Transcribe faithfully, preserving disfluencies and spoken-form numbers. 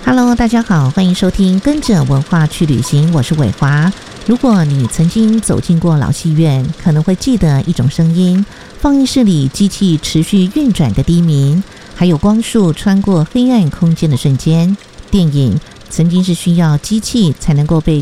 Hello， 大家好，欢迎收听跟着文化去旅行，我是伟华。如果你曾经走进过老戏院，可能会记得一种声音，放映室里机器持续运转的低鸣，还有光束穿过黑暗空间的瞬间。电影曾经是需要机器才能够被